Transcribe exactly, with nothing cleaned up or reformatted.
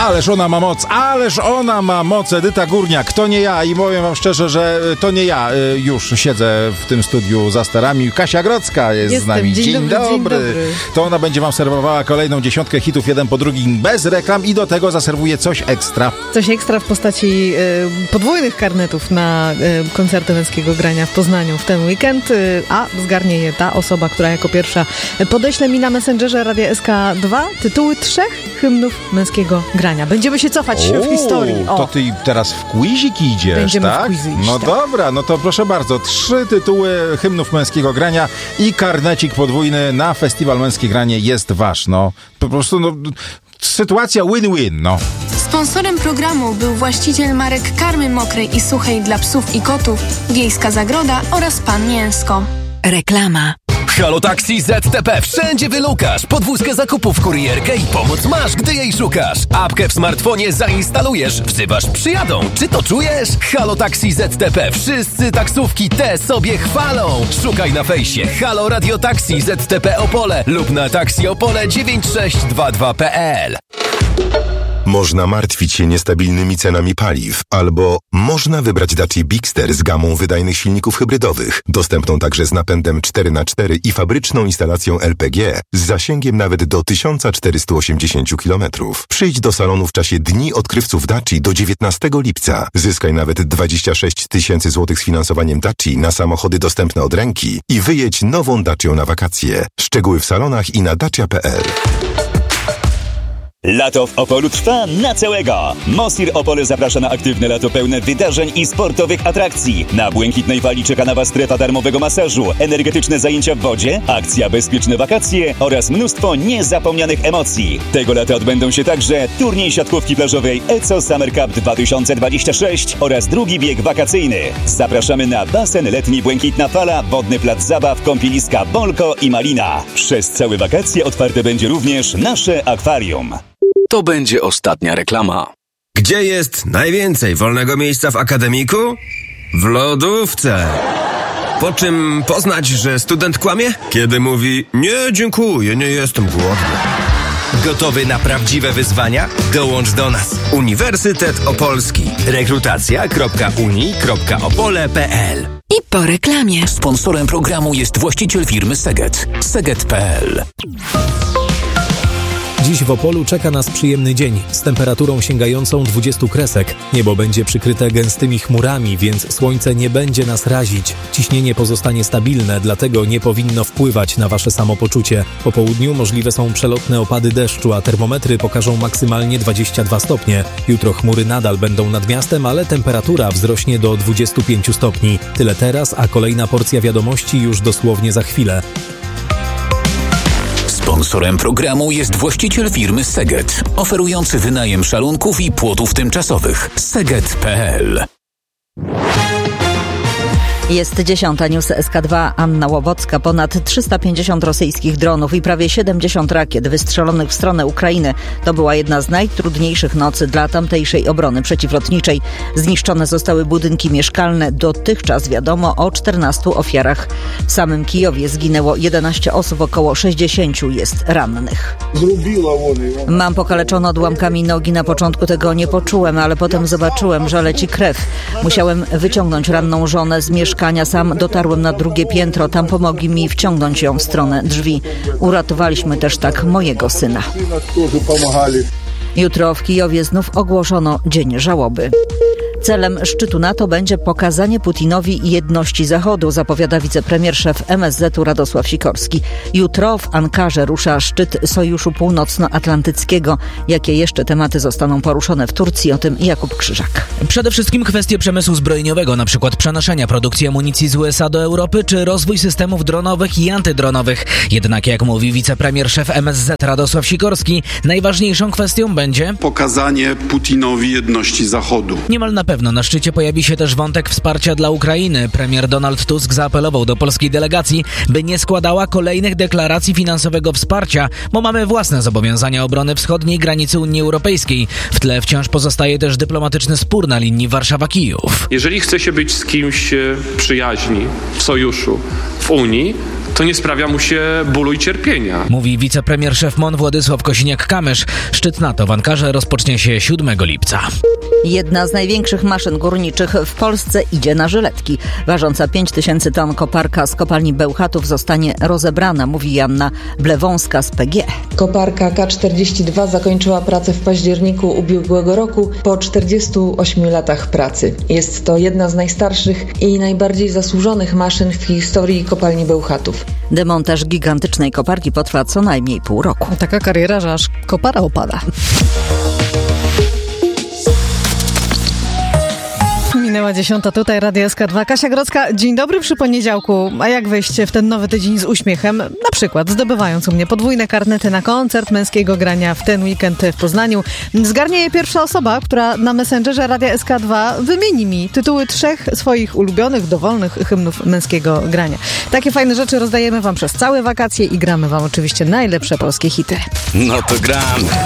Ależ ona ma moc, ależ ona ma moc, Edyta Górniak, to nie ja i powiem wam szczerze, że to nie ja już siedzę w tym studiu za starami. Kasia Grodzka jest Jestem. z nami. Dzień, Dzień, dobry, dobry. dzień dobry. To ona będzie wam serwowała kolejną dziesiątkę hitów, jeden po drugim, bez reklam i do tego zaserwuje coś ekstra. Coś ekstra w postaci y, podwójnych karnetów na y, koncerty męskiego grania w Poznaniu w ten weekend, y, a zgarnie je ta osoba, która jako pierwsza podeśle mi na Messengerze Radia S K dwa tytuły trzech hymnów męskiego grania. Będziemy się cofać o, w historii. O. To ty teraz w quizik idziesz, Będziemy tak? w quizy iść, no tak. dobra, no to proszę bardzo. Trzy tytuły hymnów męskiego grania i karnecik podwójny na Festiwal Męskie Granie jest wasz. No, po prostu no, sytuacja win-win, no. Sponsorem programu był właściciel marek karmy mokrej i suchej dla psów i kotów, Wiejska Zagroda oraz Pan Mięsko. Reklama. Halo Taxi Z T P wszędzie wylukasz. Podwózkę zakupów, kurierkę i pomoc masz, gdy jej szukasz. Apkę w smartfonie zainstalujesz, wzywasz, przyjadą. Czy to czujesz? Halo Taxi Z T P. Wszyscy taksówki te sobie chwalą. Szukaj na fejsie Halo Radio Taxi Z T P Opole lub na taxiopole dziewięć sześć dwa dwa kropka pe el. Można martwić się niestabilnymi cenami paliw, albo można wybrać Dacia Bigster z gamą wydajnych silników hybrydowych, dostępną także z napędem cztery na cztery i fabryczną instalacją L P G z zasięgiem nawet do tysiąc czterysta osiemdziesiąt kilometrów. Przyjdź do salonu w czasie Dni Odkrywców Daci do dziewiętnastego lipca. Zyskaj nawet dwadzieścia sześć tysięcy złotych z finansowaniem Daci na samochody dostępne od ręki i wyjedź nową Dacią na wakacje. Szczegóły w salonach i na dacia kropka pe el. Lato w Opolu trwa na całego. Mosir Opole zaprasza na aktywne lato pełne wydarzeń i sportowych atrakcji. Na Błękitnej Fali czeka na Was strefa darmowego masażu, energetyczne zajęcia w wodzie, akcja Bezpieczne Wakacje oraz mnóstwo niezapomnianych emocji. Tego lata odbędą się także turniej siatkówki plażowej E C O Summer Cup dwa tysiące dwadzieścia sześć oraz drugi bieg wakacyjny. Zapraszamy na basen letni Błękitna Fala, wodny plac zabaw, kąpieliska Bolko i Malina. Przez całe wakacje otwarte będzie również nasze akwarium. To będzie ostatnia reklama. Gdzie jest najwięcej wolnego miejsca w akademiku? W lodówce. Po czym poznać, że student kłamie? Kiedy mówi: nie, dziękuję, nie jestem głodny. Gotowy na prawdziwe wyzwania? Dołącz do nas. Uniwersytet Opolski. rekrutacja kropka uni kropka opole kropka pe el. I po reklamie. Sponsorem programu jest właściciel firmy Seget. Seget kropka pe el. Dziś w Opolu czeka nas przyjemny dzień z temperaturą sięgającą dwudziestu kresek. Niebo będzie przykryte gęstymi chmurami, więc słońce nie będzie nas razić. Ciśnienie pozostanie stabilne, dlatego nie powinno wpływać na wasze samopoczucie. Po południu możliwe są przelotne opady deszczu, a termometry pokażą maksymalnie dwadzieścia dwa stopnie. Jutro chmury nadal będą nad miastem, ale temperatura wzrośnie do dwudziestu pięciu stopni. Tyle teraz, a kolejna porcja wiadomości już dosłownie za chwilę. Sponsorem programu jest właściciel firmy Seget, oferujący wynajem szalunków i płotów tymczasowych. Seget kropka pe el. Jest dziesiąta, news S K dwa, Anna Łowocka. Ponad trzysta pięćdziesiąt rosyjskich dronów i prawie siedemdziesiąt rakiet wystrzelonych w stronę Ukrainy. To była jedna z najtrudniejszych nocy dla tamtejszej obrony przeciwlotniczej. Zniszczone zostały budynki mieszkalne. Dotychczas wiadomo o czternastu ofiarach. W samym Kijowie zginęło jedenaście osób, około sześćdziesięciu jest rannych. Mam pokaleczone odłamkami nogi. Na początku tego nie poczułem, ale potem zobaczyłem, że leci krew. Musiałem wyciągnąć ranną żonę z mieszkania. Sam dotarłem na drugie piętro, tam pomogli mi wciągnąć ją w stronę drzwi. Uratowaliśmy też tak mojego syna. Jutro w Kijowie znów ogłoszono dzień żałoby. Celem szczytu NATO będzie pokazanie Putinowi jedności Zachodu, zapowiada wicepremier szef M S Z u Radosław Sikorski. Jutro w Ankarze rusza szczyt Sojuszu Północnoatlantyckiego. Jakie jeszcze tematy zostaną poruszone w Turcji? O tym Jakub Krzyżak. Przede wszystkim kwestie przemysłu zbrojeniowego, na przykład przenoszenia produkcji amunicji z U S A do Europy, czy rozwój systemów dronowych i antydronowych. Jednak jak mówi wicepremier szef M S Z Radosław Sikorski, najważniejszą kwestią będzie pokazanie Putinowi jedności Zachodu. Niemal na pewno na szczycie pojawi się też wątek wsparcia dla Ukrainy. Premier Donald Tusk zaapelował do polskiej delegacji, by nie składała kolejnych deklaracji finansowego wsparcia, bo mamy własne zobowiązania obrony wschodniej granicy Unii Europejskiej. W tle wciąż pozostaje też dyplomatyczny spór na linii Warszawa-Kijów. Jeżeli chce się być z kimś przyjaźni, w sojuszu, w Unii, to nie sprawia mu się bólu i cierpienia. Mówi wicepremier szef M O N Władysław Kosiniak-Kamysz. Szczyt NATO w Ankarze rozpocznie się siódmego lipca. Jedna z największych maszyn górniczych w Polsce idzie na żyletki. Ważąca pięć tysięcy ton koparka z kopalni Bełchatów zostanie rozebrana, mówi Joanna Blewąska z P G. Koparka K czterdzieści dwa zakończyła pracę w październiku ubiegłego roku po czterdziestu ośmiu latach pracy. Jest to jedna z najstarszych i najbardziej zasłużonych maszyn w historii kopalni Bełchatów. Demontaż gigantycznej koparki potrwa co najmniej pół roku. Taka kariera, że aż kopara opada. Minęła dziesiąta, tutaj Radio S K dwa. Kasia Grodzka, dzień dobry przy poniedziałku. A jak wejść w ten nowy tydzień z uśmiechem? Na przykład zdobywając u mnie podwójne karnety na koncert męskiego grania w ten weekend w Poznaniu. Zgarnie je pierwsza osoba, która na Messengerze Radia S K dwa wymieni mi tytuły trzech swoich ulubionych, dowolnych hymnów męskiego grania. Takie fajne rzeczy rozdajemy wam przez całe wakacje i gramy wam oczywiście najlepsze polskie hity. No to gramy.